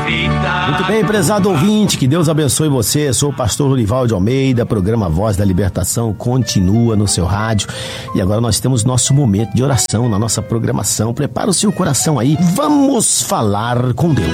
Muito bem, prezado ouvinte, que Deus abençoe você. Sou o pastor Lorival de Almeida, programa Voz da Libertação continua no seu rádio. E agora nós temos nosso momento de oração na nossa programação. Prepara o seu coração aí, vamos falar com Deus.